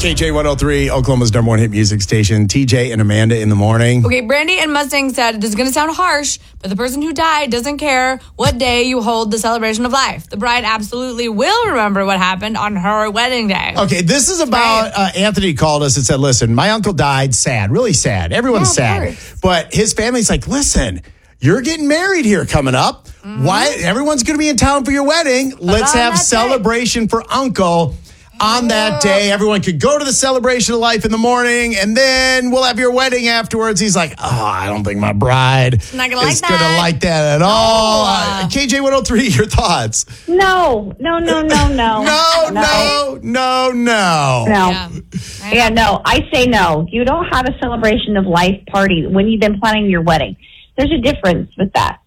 KJ 103, Oklahoma's number one hit music station. TJ and Amanda in the morning. Okay, Brandy and Mustang said, this is going to sound harsh, but the person who died doesn't care what day you hold the celebration of life. The bride absolutely will remember what happened on her wedding day. Okay, this is about, Anthony called us and said, listen, my uncle died, sad, really sad. Everyone's sad. But his family's like, listen, you're getting married here coming up. Why? Everyone's going to be in town for your wedding. Let's have celebration for uncle. On that day, everyone could go to the celebration of life in the morning, and then we'll have your wedding afterwards. He's like, I don't think my bride is going to like that at all. KJ 103, your thoughts? No. No. Yeah, no. I say no. You don't have a celebration of life party when you've been planning your wedding. There's a difference with that.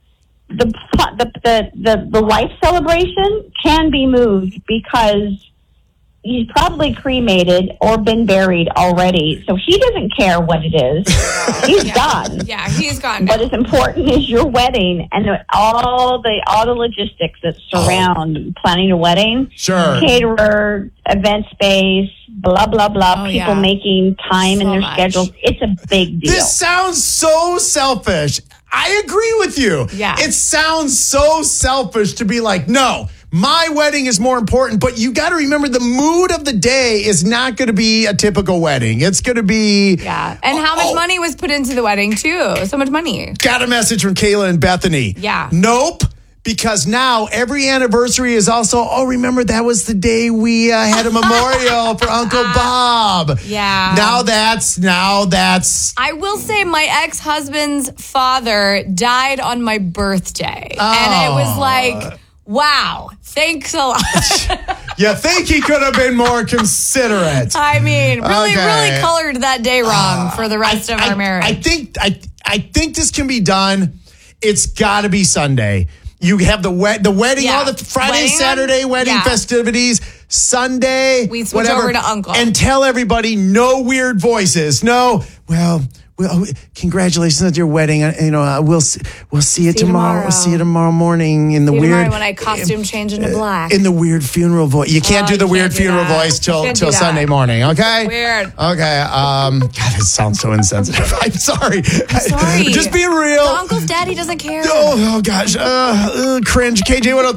The life celebration can be moved because he's probably cremated or been buried already, so he doesn't care what it is. He's done. Yeah, he's gone. What is important is your wedding and all the logistics that surround planning your wedding. Sure. Caterer, event space, blah, blah, blah. People making time in their schedules. It's a big deal. This sounds so selfish. I agree with you. Yeah. It sounds so selfish to be like, no, my wedding is more important, but you got to remember the mood of the day is not going to be a typical wedding. It's going to be... Yeah, and how much money was put into the wedding, too? So much money. Got a message from Kayla and Bethany. Yeah. Nope. Because now every anniversary is also, remember that was the day we had a memorial for Uncle Bob. Yeah. Now that's. I will say my ex-husband's father died on my birthday. And it was like, wow, thanks a lot. You think he could have been more considerate? I mean, really colored that day wrong for the rest of our marriage. I think this can be done. It's got to be Sunday. You have the wedding, all the Friday, Saturday wedding festivities. Sunday, we switch over to Uncle. And tell everybody no weird voices. No, well, congratulations on your wedding. We'll see you tomorrow. We'll see you tomorrow morning in the weird. When I costume change into black. In the weird funeral voice. You can't do the weird funeral voice till Sunday morning. Okay. Weird. Okay. God, it sounds so insensitive. I'm sorry. Just being real. The uncle's daddy doesn't care. Oh gosh. Cringe. KJ 103.